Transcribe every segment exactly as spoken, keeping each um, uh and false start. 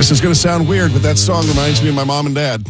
This is going to sound weird, but that song reminds me of my mom and dad.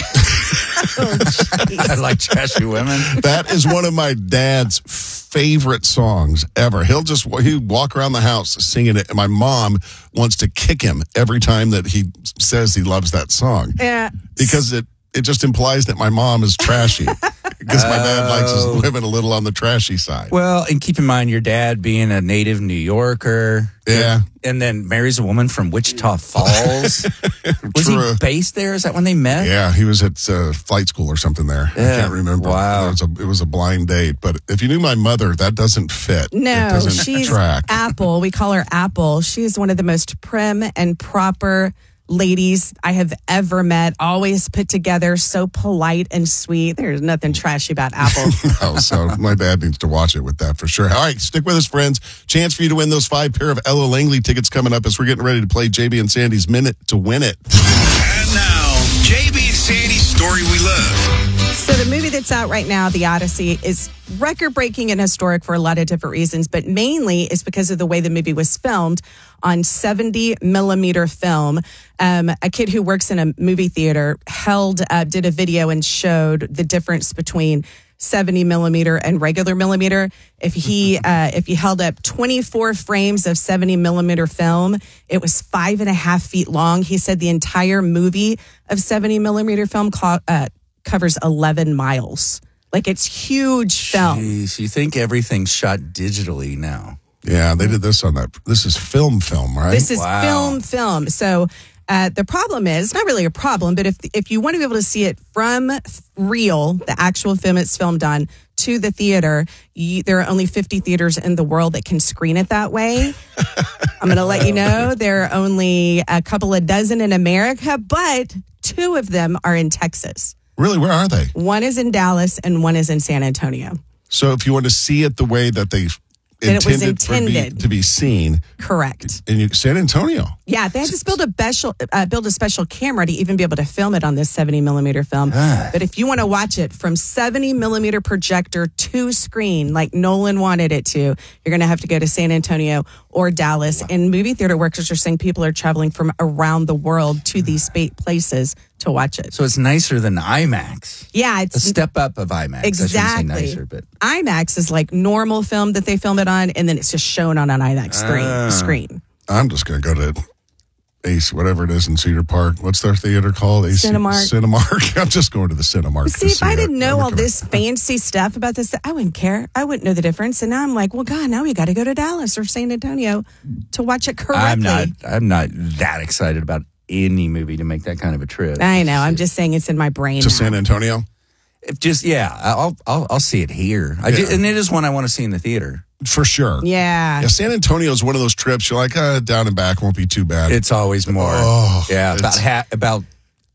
Oh, I like trashy women. That is one of my dad's favorite songs ever. He'll just he'd walk around the house singing it, and my mom wants to kick him every time that he says he loves that song. Yeah. Because it, it just implies that my mom is trashy. Because my dad likes his women a little on the trashy side. Well, and keep in mind your dad being a native New Yorker. Yeah. And then marries a woman from Wichita Falls. Was True. he based there? Is that when they met? Yeah, he was at uh, flight school or something there. Yeah. I can't remember. Wow. It was, a, it was a blind date. But if you knew my mother, that doesn't fit. No, it doesn't she's track. Apple. We call her Apple. She's one of the most prim and proper ladies I have ever met. Always put together, so polite and sweet. There's nothing trashy about Apple. No, so my dad needs to watch it with that for sure. All right, stick with us, friends. Chance for you to win those five pair of Ella Langley tickets coming up as we're getting ready to play J B and Sandy's Minute to Win It. And now, J B and Sandy's Story We Love. So the movie that's out right now, The Odyssey, is record-breaking and historic for a lot of different reasons, but mainly is because of the way the movie was filmed on seventy millimeter film. Um, a kid who works in a movie theater held, uh, did a video and showed the difference between seventy millimeter and regular millimeter. If he uh, if he held up twenty-four frames of seventy millimeter film, it was five and a half feet long. He said the entire movie of seventy millimeter film co- uh, covers eleven miles. Like, it's huge film. Jeez, you think everything's shot digitally now. Yeah, they did this on that. This is film film, right? This is Wow. film film. So uh, the problem is, not really a problem, but if if you want to be able to see it from real, the actual film it's filmed on, to the theater, you, there are only fifty theaters in the world that can screen it that way. I'm going to let you know there are only a couple of dozen in America, but two of them are in Texas. Really, where are they? One is in Dallas and one is in San Antonio. So if you want to see it the way that they That it was intended, for be- intended. to be seen, Correct. in you- San Antonio. Yeah, they had to build a special uh, build a special camera to even be able to film it on this seventy millimeter film. But if you want to watch it from seventy millimeter projector to screen, like Nolan wanted it to, you're going to have to go to San Antonio or Dallas. And movie theater workers are saying people are traveling from around the world to these spa- places to watch it. So it's nicer than IMAX. Yeah, A it's step up of IMAX. exactly I shouldn't say nicer, but IMAX is like normal film that they film it on, and then it's just shown on an IMAX screen. Ah. screen. I'm just going to go to Ace, whatever it is in Cedar Park. What's their theater called? Ace, Cinemark. Cinemark. I'm just going to the Cinemark. See, to if I it. didn't know I'm all gonna- this fancy stuff about this, I wouldn't care. I wouldn't know the difference. And now I'm like, well, God, now we got to go to Dallas or San Antonio to watch it correctly. I'm not. I'm not that excited about any movie to make that kind of a trip. I know. I'm just saying it's in my brain. to now. San Antonio? If just yeah, I'll I'll I'll see it here. I Yeah. ju- and it is one I want to see in the theater. For sure. Yeah. Yeah, San Antonio is one of those trips you're like, uh, down and back won't be too bad. It's always more. Oh, yeah, about it's- ha- about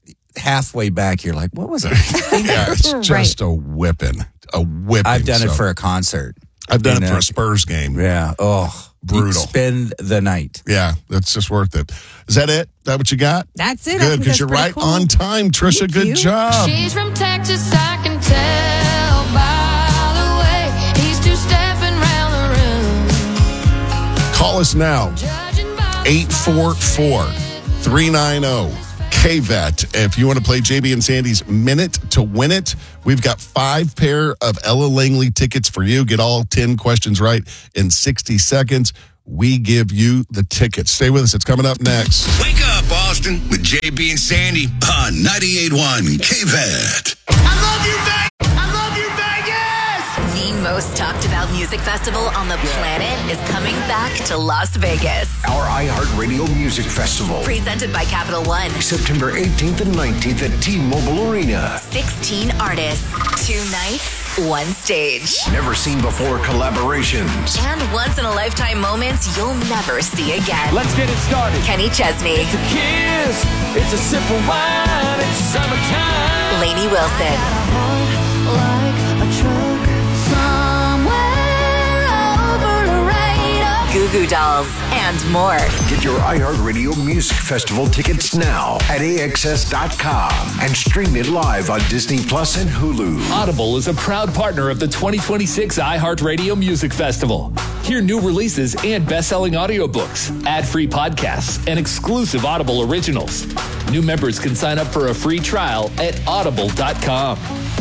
halfway back, you're like, what was it? yeah, it's Right. just a whipping. A whipping. I've done it So- for a concert. I've done you it for know. a Spurs game. Yeah. Oh, Brutal. You spend the night. Yeah, that's just worth it. Is that it? Is that what you got? That's it. I Good, think because that's you're pretty right cool. on time, Trisha. Thank Good you. job. She's from Texas, I can tell by the way he's two-stepping round the room. Call us now, Judging by eight four four, three nine zero, K V E T. If you want to play J B and Sandy's Minute to Win It, we've got five pair of Ella Langley tickets for you. Get all ten questions right in sixty seconds. We give you the tickets. Stay with us. It's coming up next. Wake up, Austin, with J B and Sandy on ninety-eight point one K V E T. I love you, Vegas! I love you, Vegas! The most talked about music festival on the planet is coming back to Las Vegas. Our iHeartRadio Music Festival. Presented by Capital One. September eighteenth and nineteenth at T-Mobile Arena. sixteen artists, two nights, one stage. Never seen before collaborations. And once-in-a-lifetime moments you'll never see again. Let's get it started. Kenny Chesney, It's a kiss. It's a sip of wine. It's summertime. Lainey Wilson, like a truck somewhere over Laredo. Goo Goo Dolls, and more. Get your iHeartRadio Music Festival tickets now at A X S dot com and stream it live on Disney Plus and Hulu. Audible is a proud partner of the twenty twenty-six iHeartRadio Music Festival. Hear new releases and best-selling audiobooks, ad-free podcasts, and exclusive Audible originals. New members can sign up for a free trial at audible dot com.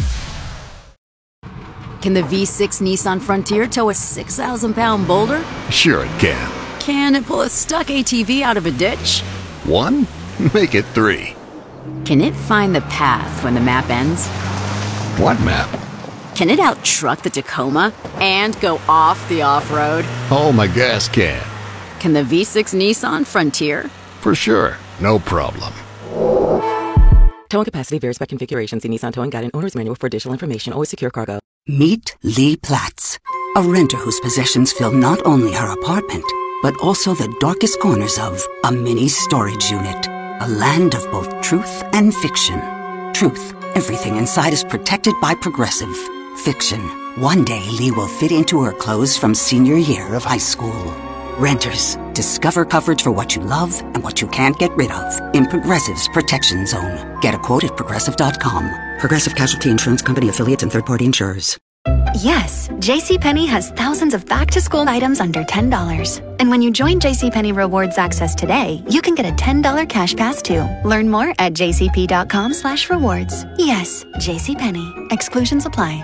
Can the V six Nissan Frontier tow a six thousand pound boulder? Sure it can. Can it pull a stuck A T V out of a ditch? One? Make it three. Can it find the path when the map ends? What map? Can it out-truck the Tacoma and go off the off-road? Oh, my gas can. Can the V six Nissan Frontier? For sure. No problem. Towing capacity varies by configuration. See Nissan Towing Guide and Owner's Manual for additional information. Always secure cargo. Meet Lee Platts, a renter whose possessions fill not only her apartment, but also the darkest corners of a mini storage unit. A land of both truth and fiction. Truth. Everything inside is protected by Progressive. Fiction. One day Lee will fit into her clothes from senior year of high school. Renters. Discover coverage for what you love and what you can't get rid of in Progressive's Protection Zone. Get a quote at progressive dot com. Progressive Casualty Insurance Company affiliates and third-party insurers. Yes, JCPenney has thousands of back-to-school items under ten dollars. And when you join JCPenney Rewards Access today, you can get a ten dollars cash pass too. Learn more at jcp.com slash rewards. Yes, JCPenney. Exclusions apply.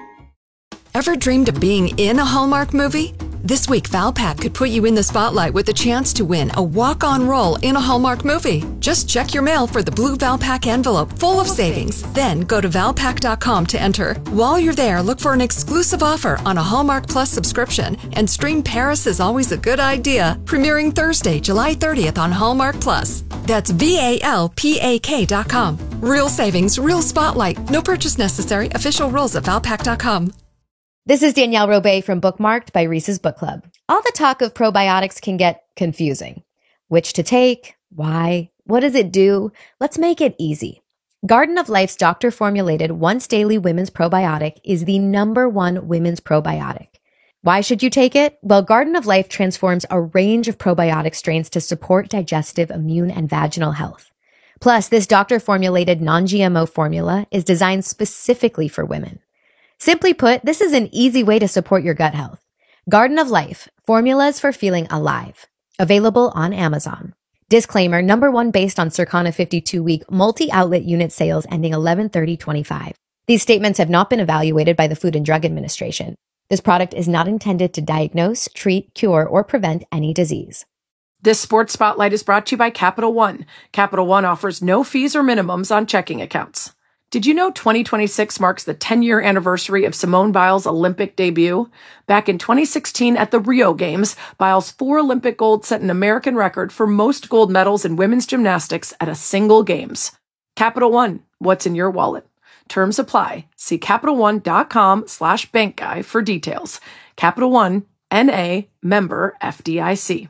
Ever dreamed of being in a Hallmark movie? This week, Valpak could put you in the spotlight with a chance to win a walk-on role in a Hallmark movie. Just check your mail for the blue Valpak envelope full of savings. Then go to valpak dot com to enter. While you're there, look for an exclusive offer on a Hallmark Plus subscription and stream Paris is Always a Good Idea, premiering Thursday, July thirtieth on Hallmark Plus. That's V A L P A K dot com. Real savings, real spotlight. No purchase necessary. Official rules at valpak dot com. This is Danielle Robay from Bookmarked by Reese's Book Club. All the talk of probiotics can get confusing. Which to take? Why? What does it do? Let's make it easy. Garden of Life's doctor-formulated once-daily women's probiotic is the number one women's probiotic. Why should you take it? Well, Garden of Life transforms a range of probiotic strains to support digestive, immune, and vaginal health. Plus, this doctor-formulated non-G M O formula is designed specifically for women. Simply put, this is an easy way to support your gut health. Garden of Life, formulas for feeling alive. Available on Amazon. Disclaimer, number one based on Circana fifty-two week multi-outlet unit sales ending eleven thirty twenty-five. These statements have not been evaluated by the Food and Drug Administration. This product is not intended to diagnose, treat, cure, or prevent any disease. This Sports Spotlight is brought to you by Capital One. Capital One offers no fees or minimums on checking accounts. Did you know twenty twenty-six marks the ten-year anniversary of Simone Biles' Olympic debut? Back in twenty sixteen at the Rio Games, Biles' four Olympic gold set an American record for most gold medals in women's gymnastics at a single Games. Capital One, what's in your wallet? Terms apply. See CapitalOne.com slash bank guy for details. Capital One, N A, member F D I C.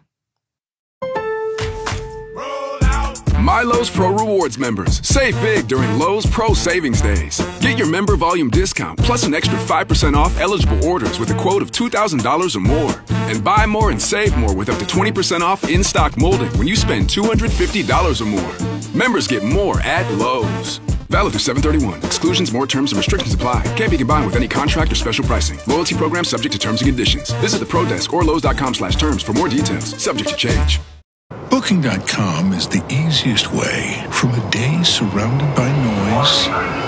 My Lowe's Pro Rewards members, save big during Lowe's Pro Savings Days. Get your member volume discount plus an extra five percent off eligible orders with a quote of two thousand dollars or more. And buy more and save more with up to twenty percent off in-stock molding when you spend two hundred fifty dollars or more. Members get more at Lowe's. Valid through seven thirty-one. Exclusions, more terms, and restrictions apply. Can't be combined with any contract or special pricing. Loyalty program subject to terms and conditions. Visit the Pro Desk or Lowe's.com slash terms for more details. Subject to change. Booking dot com is the easiest way from a day surrounded by noise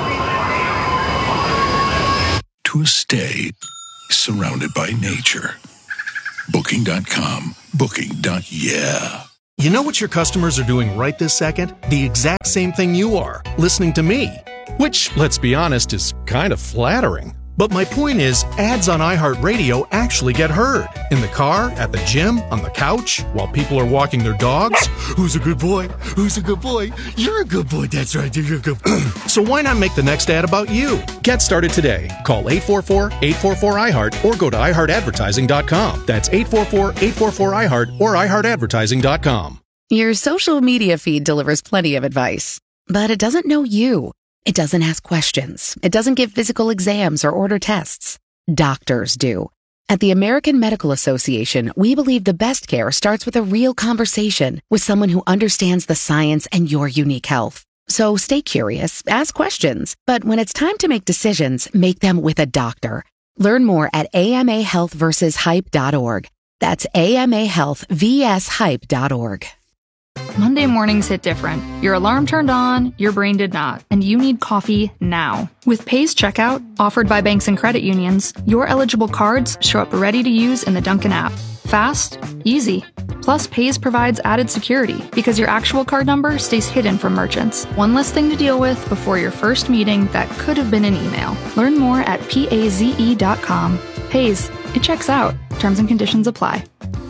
to a stay surrounded by nature. Booking dot com. Booking. Yeah. You know what your customers are doing right this second? The exact same thing you are, listening to me. Which, let's be honest, is kind of flattering. But my point is, ads on iHeartRadio actually get heard. In the car, at the gym, on the couch, while people are walking their dogs. Who's a good boy? Who's a good boy? You're a good boy. That's right. You're a good boy. So why not make the next ad about you? Get started today. Call eight four four, eight four four, I heart or go to i heart advertising dot com. That's eight four four, eight four four, I heart or i heart advertising dot com. Your social media feed delivers plenty of advice, but it doesn't know you. It doesn't ask questions. It doesn't give physical exams or order tests. Doctors do. At the American Medical Association, we believe the best care starts with a real conversation with someone who understands the science and your unique health. So stay curious, ask questions, but when it's time to make decisions, make them with a doctor. Learn more at A M A health versus hype dot org. That's A M A Health V S Hype dot org. Monday mornings hit different. Your alarm turned on, your brain did not, and you need coffee now. With Paze Checkout, offered by banks and credit unions, your eligible cards show up ready to use in the Dunkin' app. Fast, easy. Plus, Paze provides added security because your actual card number stays hidden from merchants. One less thing to deal with before your first meeting that could have been an email. Learn more at paze dot com. Paze, it checks out. Terms and conditions apply.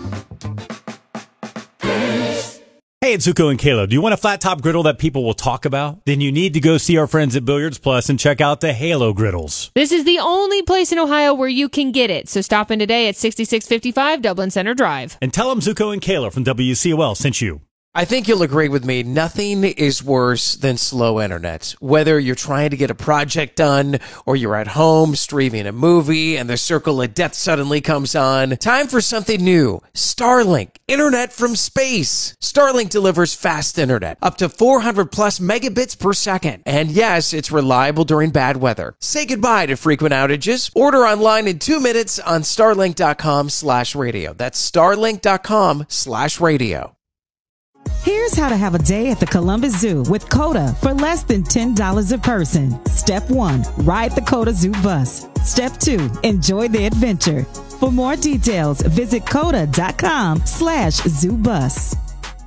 Hey, it's Zuko and Kayla. Do you want a flat top griddle that people will talk about? Then you need to go see our friends at Billiards Plus and check out the Halo griddles. This is the only place in Ohio where you can get it. So stop in today at sixty-six fifty-five Dublin Center Drive. And tell them Zuko and Kayla from W C O L sent you. I think you'll agree with me. Nothing is worse than slow internet. Whether you're trying to get a project done or you're at home streaming a movie and the circle of death suddenly comes on. Time for something new. Starlink. Internet from space. Starlink delivers fast internet. Up to four hundred plus megabits per second. And yes, it's reliable during bad weather. Say goodbye to frequent outages. Order online in two minutes on starlink.com slash radio. That's starlink.com slash radio. Here's how to have a day at the Columbus Zoo with CODA for less than ten dollars a person. Step one, ride the CODA Zoo bus. Step two, enjoy the adventure. For more details, visit coda.com slash zoo bus.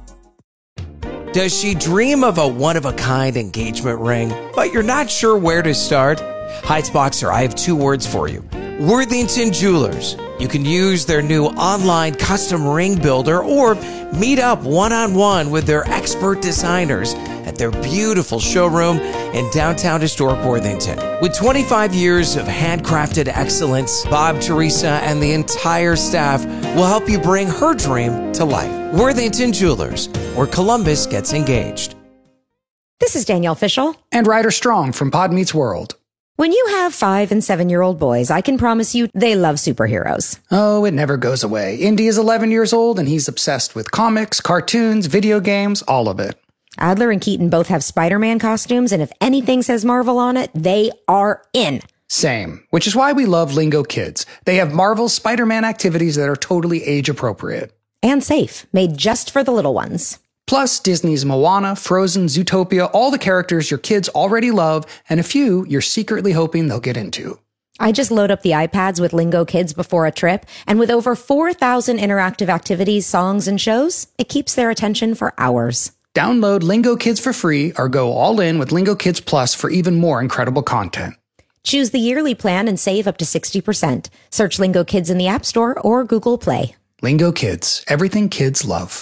Does she dream of a one-of-a-kind engagement ring, but you're not sure where to start? Heights Boxer, I have two words for you. Worthington Jewelers. You can use their new online custom ring builder or meet up one-on-one with their expert designers at their beautiful showroom in downtown historic Worthington. With twenty-five years of handcrafted excellence, Bob, Teresa, and the entire staff will help you bring her dream to life. Worthington Jewelers, where Columbus gets engaged. This is Danielle Fishel. And Ryder Strong from Pod Meets World. When you have five and seven-year-old boys, I can promise you they love superheroes. Oh, it never goes away. Indy is eleven years old, and he's obsessed with comics, cartoons, video games, all of it. Adler and Keaton both have Spider-Man costumes, and if anything says Marvel on it, they are in. Same, which is why we love Lingo Kids. They have Marvel's Spider-Man activities that are totally age-appropriate. And safe, made just for the little ones. Plus, Disney's Moana, Frozen, Zootopia, all the characters your kids already love, and a few you're secretly hoping they'll get into. I just load up the iPads with Lingo Kids before a trip, and with over four thousand interactive activities, songs, and shows, it keeps their attention for hours. Download Lingo Kids for free or go all in with Lingo Kids Plus for even more incredible content. Choose the yearly plan and save up to sixty percent. Search Lingo Kids in the App Store or Google Play. Lingo Kids, everything kids love.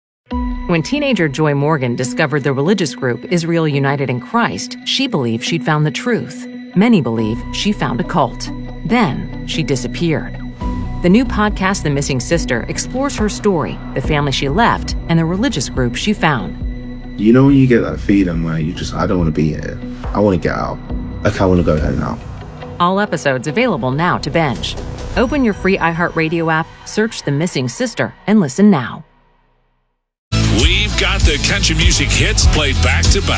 When teenager Joy Morgan discovered the religious group Israel United in Christ, she believed she'd found the truth. Many believe she found a cult. Then she disappeared. The new podcast, The Missing Sister, explores her story, the family she left, and the religious group she found. You know when you get that feeling where you just, I don't want to be here. I want to get out. Like, I want to go home now. All episodes available now to binge. Open your free iHeartRadio app, search The Missing Sister, and listen now. We've got the country music hits played back to back.